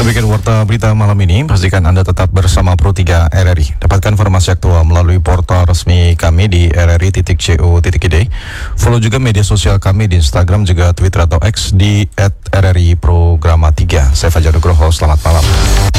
Demikian warta berita malam ini. Pastikan Anda tetap bersama Pro 3 RRI. Dapatkan informasi aktual melalui portal resmi kami di rri.co.id. Follow juga media sosial kami di Instagram juga Twitter atau X di @RRI Programa 3. Saya Fajar Nugroho, selamat malam.